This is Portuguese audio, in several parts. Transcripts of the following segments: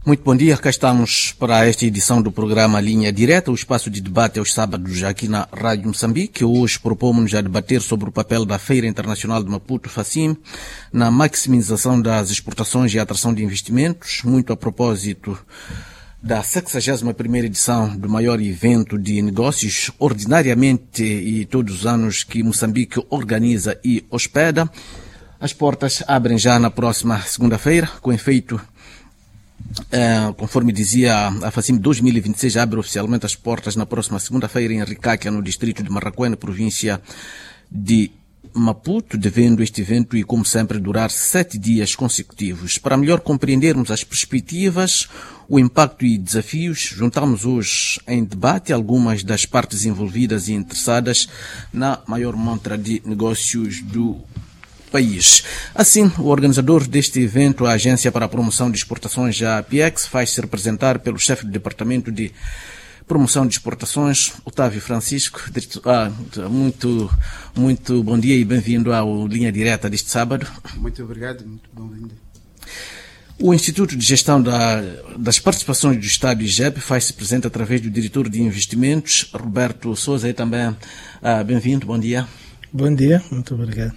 Muito bom dia, cá estamos para esta edição do programa Linha Direta, o espaço de debate aos sábados aqui na Rádio Moçambique. Hoje propomos-nos a debater sobre o papel da Feira Internacional de Maputo, FACIM, na maximização das exportações e atração de investimentos, muito a propósito da 61ª edição do maior evento de negócios, ordinariamente e todos os anos que Moçambique organiza e hospeda. As portas abrem já na próxima segunda-feira, com efeito, conforme dizia a FACIM 2026, abre oficialmente as portas na próxima segunda-feira em Ricáquia, no distrito de Marraquém, província de Maputo, devendo este evento e, como sempre, durar 7 dias consecutivos. Para melhor compreendermos as perspectivas, o impacto e desafios, juntamos hoje em debate algumas das partes envolvidas e interessadas na maior montra de negócios do país. Assim, o organizador deste evento, a Agência para a Promoção de Exportações, a APEX, faz-se representar pelo chefe do Departamento de Promoção de Exportações, Otávio Francisco. Muito bom dia e bem-vindo ao Linha Direta deste sábado. Muito obrigado, muito bom-vindo. O Instituto de Gestão das Participações do Estado, IGEP, faz-se presente através do diretor de investimentos, Roberto Sousa, e também bem-vindo, bom dia. Bom dia, muito obrigado.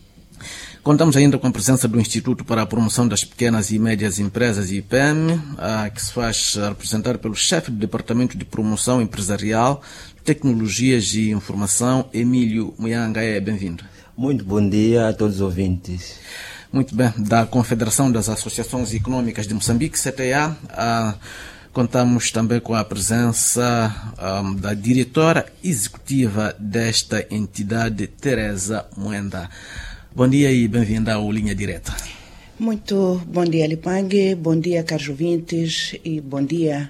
Contamos ainda com a presença do Instituto para a Promoção das Pequenas e Médias Empresas, IPEM, que se faz representar pelo chefe do Departamento de Promoção Empresarial, Tecnologias e Informação, Emílio Muyanga. Bem-vindo. Muito bom dia a todos os ouvintes. Muito bem. Da Confederação das Associações Econômicas de Moçambique, CTA, contamos também com a presença da diretora executiva desta entidade, Teresa Mwenda. Bom dia e bem-vinda ao Linha Direta. Muito bom dia, Lipangue, bom dia, caros ouvintes, e bom dia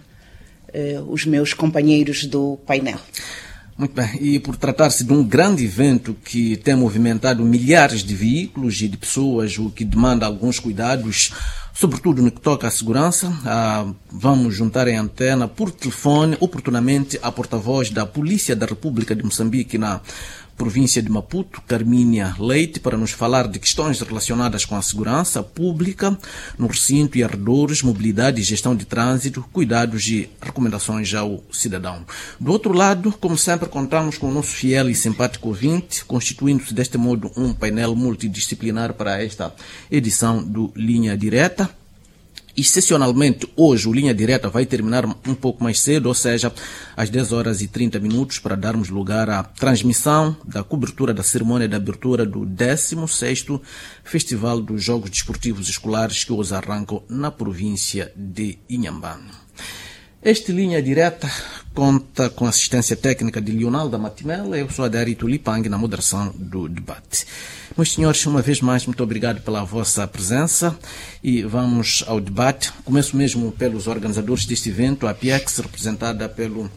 os meus companheiros do painel. Muito bem, e por tratar-se de um grande evento que tem movimentado milhares de veículos e de pessoas, o que demanda alguns cuidados, sobretudo no que toca à segurança, vamos juntar em antena por telefone, oportunamente, a porta-voz da Polícia da República de Moçambique na província de Maputo, Carmínia Leite, para nos falar de questões relacionadas com a segurança pública no recinto e arredores, mobilidade e gestão de trânsito, cuidados e recomendações ao cidadão. Do outro lado, como sempre, contamos com o nosso fiel e simpático ouvinte, constituindo-se deste modo um painel multidisciplinar para esta edição do Linha Direta. Excepcionalmente, hoje o Linha Direta vai terminar um pouco mais cedo, ou seja, às 10h30, para darmos lugar à transmissão da cobertura da cerimônia de abertura do 16º Festival dos Jogos Desportivos Escolares, que hoje arrancam na província de Inhambane. Este Linha Direta conta com a assistência técnica de Leonardo Matimela. Eu sou Adarito Lipang na moderação do debate. Meus senhores, uma vez mais, muito obrigado pela vossa presença e vamos ao debate. Começo mesmo pelos organizadores deste evento, a APEX, representada pelo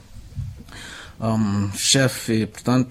chefe,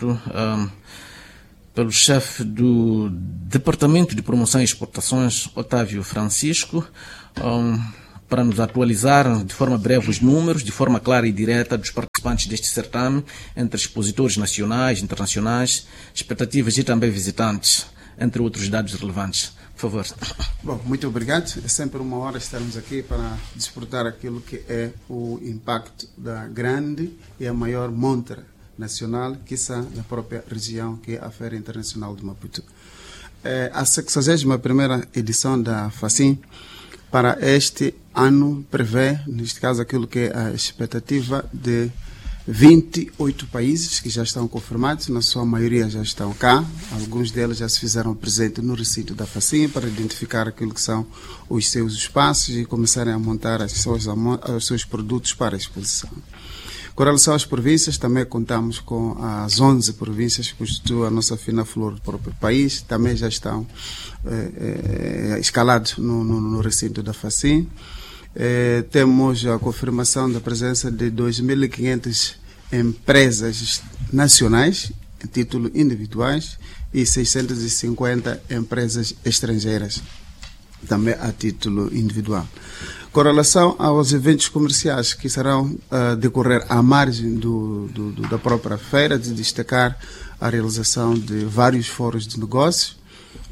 pelo chefe do Departamento de Promoção e Exportações, Otávio Francisco, para nos atualizar de forma breve os números, de forma clara e direta, dos participantes deste certame, entre expositores nacionais, internacionais, expectativas e também visitantes, entre outros dados relevantes. Por favor. Bom, muito obrigado. É sempre uma honra estarmos aqui para desfrutar aquilo que é o impacto da grande e a maior montra nacional, que está na própria região, que é a Feira Internacional de Maputo. A 61ª edição da FACIM para este ano prevê, neste caso, aquilo que é a expectativa de 28 países que já estão confirmados, na sua maioria já estão cá, alguns deles já se fizeram presente no recinto da FACIM para identificar aquilo que são os seus espaços e começarem a montar os seus produtos para a exposição. Com relação às províncias, também contamos com as 11 províncias que constituem a nossa fina flor do próprio país, também já estão escalados no recinto da FACIM. Temos a confirmação da presença de 2.500 empresas nacionais, em título individuais, e 650 empresas estrangeiras, também a título individual. Com relação aos eventos comerciais que serão decorrer à margem da própria feira, de destacar a realização de vários fóruns de negócios,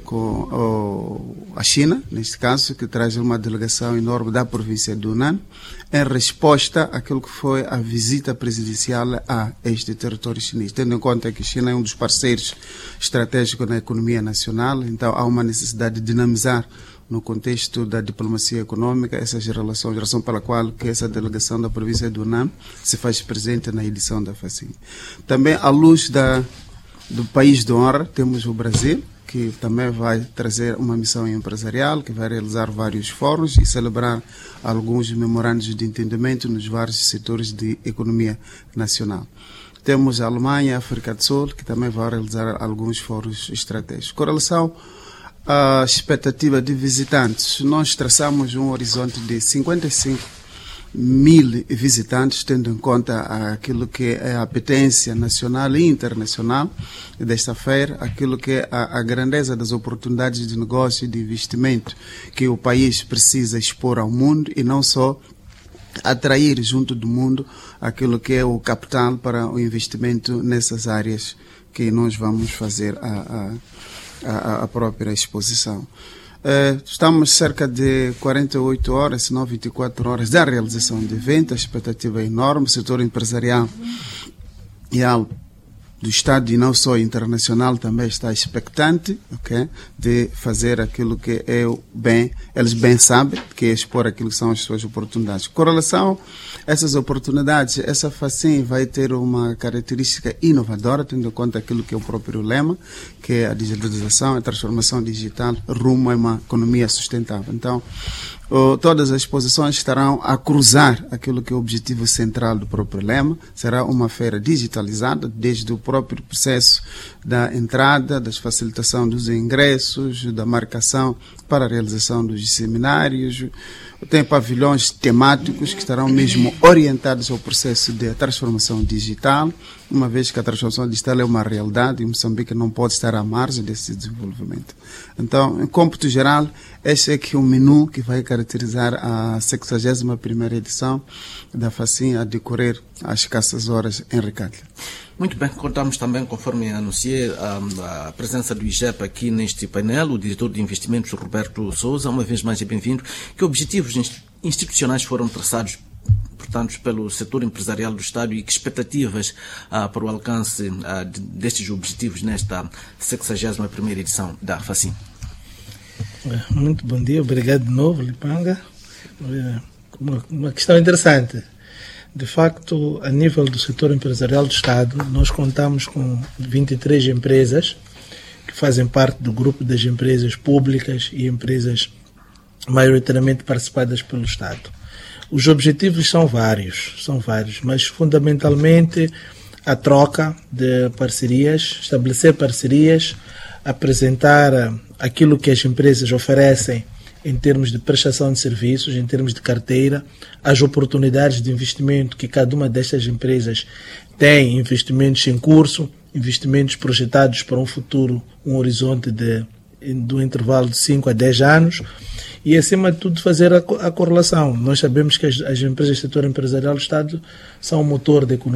com a China, neste caso, que traz uma delegação enorme da província do Hunan, em resposta àquilo que foi a visita presidencial a este território chinês, tendo em conta que a China é um dos parceiros estratégicos na economia nacional, então há uma necessidade de dinamizar no contexto da diplomacia econômica essas relações, razão pela qual que essa delegação da província do Hunan se faz presente na edição da FACIM. Também, à luz do país de honra, temos o Brasil, que também vai trazer uma missão empresarial, que vai realizar vários fóruns e celebrar alguns memorandos de entendimento nos vários setores de economia nacional. Temos a Alemanha e a África do Sul, que também vai realizar alguns fóruns estratégicos. Com relação à expectativa de visitantes, nós traçamos um horizonte de 55 mil visitantes, tendo em conta aquilo que é a apetência nacional e internacional desta feira, aquilo que é a grandeza das oportunidades de negócio e de investimento que o país precisa expor ao mundo e não só atrair junto do mundo aquilo que é o capital para o investimento nessas áreas que nós vamos fazer a própria exposição. Estamos cerca de 48 horas, se não 24 horas da realização do evento. A expectativa é enorme. O setor empresarial e do Estado e não só internacional também está expectante, okay, de fazer aquilo que é o bem, eles bem sabem, que é expor aquilo que são as suas oportunidades. Com relação a essas oportunidades, essa FACIM vai ter uma característica inovadora, tendo em conta aquilo que é o próprio lema, que é a digitalização, a transformação digital rumo a uma economia sustentável. Então, todas as exposições estarão a cruzar aquilo que é o objetivo central do próprio lema. Será uma feira digitalizada, desde o próprio processo da entrada, da facilitação dos ingressos, da marcação para a realização dos seminários. Tem pavilhões temáticos que estarão mesmo orientados ao processo de transformação digital, uma vez que a transformação digital é uma realidade e Moçambique não pode estar à margem desse desenvolvimento. Então, em cômputo geral, este é que o menu que vai caracterizar a 61ª edição da FACIM a decorrer às escassas horas em Recalha. Muito bem, contamos também, conforme anunciei, a presença do IGEP aqui neste painel, o diretor de investimentos, Roberto Sousa. Uma vez mais é bem-vindo. Que objetivos institucionais foram traçados, portanto, pelo setor empresarial do Estado e que expectativas para o alcance destes objetivos nesta 61ª edição da FACIM? Muito bom dia, obrigado de novo, Lipanga. Uma questão interessante. De facto, a nível do setor empresarial do Estado, nós contamos com 23 empresas que fazem parte do grupo das empresas públicas e empresas maioritariamente participadas pelo Estado. Os objetivos são vários, mas fundamentalmente a troca de parcerias, estabelecer parcerias, apresentar aquilo que as empresas oferecem em termos de prestação de serviços, em termos de carteira, as oportunidades de investimento que cada uma destas empresas tem, investimentos em curso, investimentos projetados para um futuro, um horizonte do intervalo de 5 a 10 anos e, acima de tudo, fazer a correlação. Nós sabemos que as empresas do setor empresarial do Estado são o motor da economia